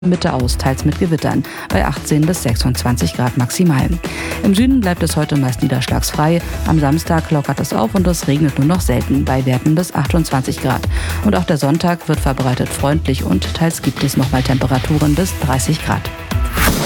Mitte aus, teils mit Gewittern, bei 18 bis 26 Grad maximal. Im Süden bleibt es heute meist niederschlagsfrei. Am Samstag lockert es auf und es regnet nur noch selten, bei Werten bis 28 Grad. Und auch der Sonntag wird verbreitet freundlich und teils gibt es nochmal Temperaturen bis 30 Grad.